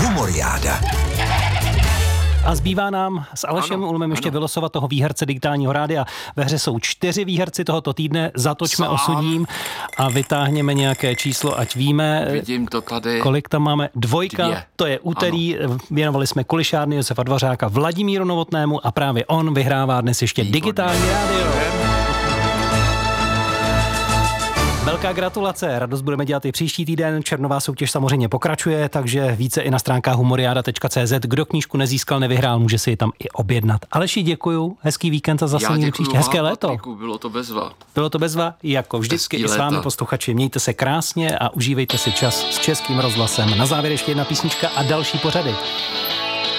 Humoriáda. A zbývá nám s Alešem Ulmem ještě vylosovat toho výherce digitálního rádia. Ve hře jsou 4 výherci tohoto týdne, zatočme osudím a vytáhněme nějaké číslo, ať víme. Vidím to tady. Kolik tam máme? 2, 2. To je úterý, věnovali jsme Kulišárny Josefa Dvořáka Vladimíru Novotnému a právě on vyhrává dnes ještě digitální rádio. Velká gratulace, radost budeme dělat i příští týden, červnová soutěž samozřejmě pokračuje, takže více i na stránkách humoriada.cz. Kdo knížku nezískal, nevyhrál, může si ji tam i objednat. Aleši, děkuju, hezký víkend a zase někdy příště. Hezké léto. Patriku, bylo to bezva. Bylo to bezva, jako vždycky i s vámi posluchači. Mějte se krásně a užívejte si čas s Českým rozhlasem. Na závěr ještě jedna písnička a další pořady.